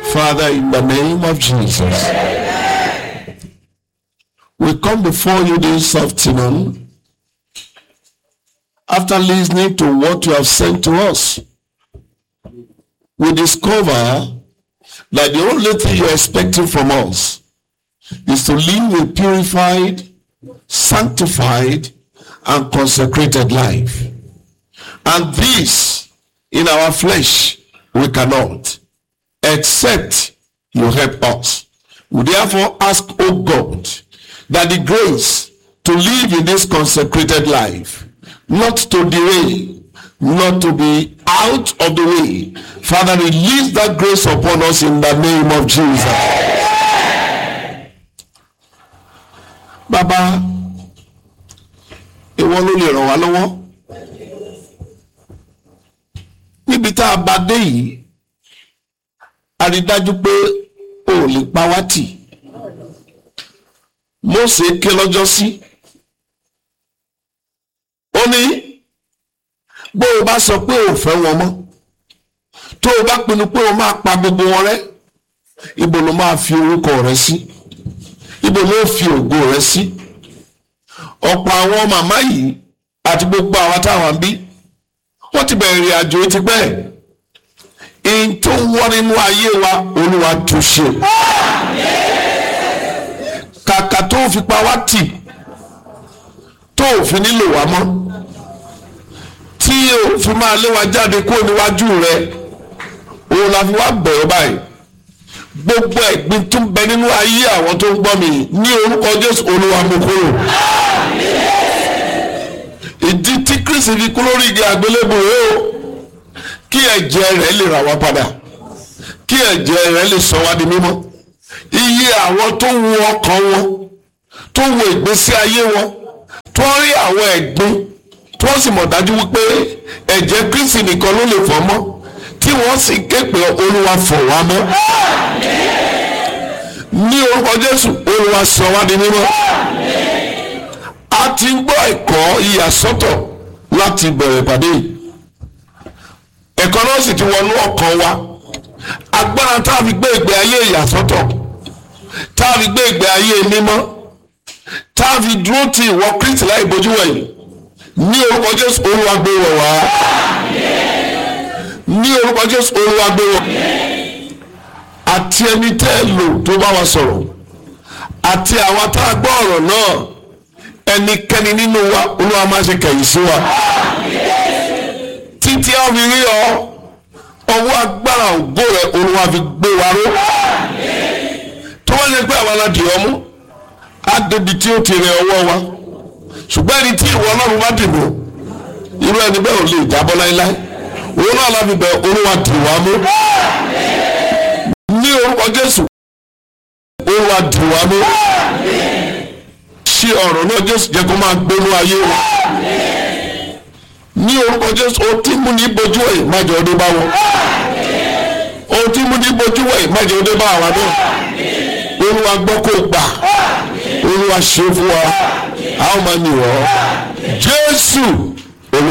Father, in the name of Jesus, we come before you this afternoon after listening to what you have sent to us. We discover that the only thing you're expecting from us is to live a purified, sanctified, and consecrated life. And this, in our flesh, we cannot, except you help us. We therefore ask, O God, that the grace to live in this consecrated life, not to derail, not to be out of the way. Father, release that grace upon us in the name of Jesus. Baba, ìwọ ló lè ràn wá lọ́wọ́. Níbi tá a bá dé yìí, a rí dájú pé o ò lè pa wá tì. Mósè ké lọ́jọ́ sí. Ó ní bó o bá sọ pé o fẹ́ wọn mọ́, tó o bá pinnu pé o máa pa gbogbo wọn rẹ́, ibo ló máa fi orúkọ rẹ sí, ibo ló fi ògo rẹ sí. Ọ̀pọ̀ àwọn màmá yìí àti gbogbo àwọn táwọn bí wọ́n ti bẹ̀rẹ̀ ìrìn àjò ti pẹ́. In tó wọ́n nínú ayé wa, Olúwa tún ṣe. Kàkà tó fi pa wá tì, tó fi nílò wa mọ́, tí o fi máa lé wa jáde kó níwájú rẹ, òun la fi wá bẹ̀rẹ̀ báyìí. Gbogbo ẹ̀gbin tó ń bẹ nínú ayé àwọn tó ń gbọ́ mi ní orúkọ Jésù, Olúwa mú kúrò. Ìdí tí Kristi fi kú lórí igi àgbélébùú rẹ̀ o, kí ẹ̀jẹ̀ rẹ̀ lè rà wá padà, kí ẹ̀jẹ̀ rẹ̀ lè sọ wá di mímọ́. Iye àwọn tó wu ọkàn wọn, tó wu ìgbésí ayé wọn, tó rí àwọn ẹ̀gbin, tí wọ́n sì mọ̀ dájú wípé ẹ̀jẹ̀ Kristi nìkan ló lè fọ̀ mọ́, tí wọ́n sì ké pe Olúwa fọ̀ wá mọ́. Ní orúkọ Jésù, Olúwa sọ wá di mímọ́. A ti ń gbọ́ ẹ̀kọ́ ìyàsọ́tọ̀ láti bẹ̀rẹ̀ ìpàdé. Ẹ̀kọ́ náà sì ti wọnú ọkàn wa. Agbára tá a fi gbé ìgbé ayé ìyàsọ́tọ̀, tá a fi gbé ìgbé ayé mímọ́, tá a fi dúró ti ìwọ Kristi láì bojú wẹ̀yìn. Ní orúkọ Jésù, Olúwa gbé wọ̀ wá. Ní orúkọ Jésù, Olúwa gbé wọ̀. Àti ẹni tẹ́ ẹ lò tó bá wa sọ̀rọ̀, àti àwa tá a gbọ́ ọ̀rọ̀ náà, ẹnikẹ́ni nínú wa, Olúwa máa ṣe kẹ̀yìn sí wa. Títí a fi rí ọ, ọwọ́ agbára ògo rẹ, Olúwa fi gbé wa ró. Tó wọ́n yẹ pé àwọn aládìí ọmú, á débi tí ó ti rẹ ọwọ́ wa. Ṣùgbọ́n ẹni tí ìwọ Ọlọ́run bá dìbò, irú ẹni bẹ́ẹ̀ ò lè jábọ́ láéláé. Òun náà láfi bẹ̀, Olúwa dì wá mú. Ní orúkọ Jésù, Olúwa dì wá mú. Ṣé ọ̀rọ̀ náà Jésù jẹ́ kó máa gbénú ayé wa. Ní orúkọ Jésù, ohun tí mú ní bojú ẹ̀ má jẹ́ ọdún bá wọn. Ohun tí mú ní bojú ẹ̀ má jẹ́ ọdún bá àwa náà. Olúwa gbọ́ kó gbà. Olúwa ṣe fún wa. A ó máa ní wọ́. Jésù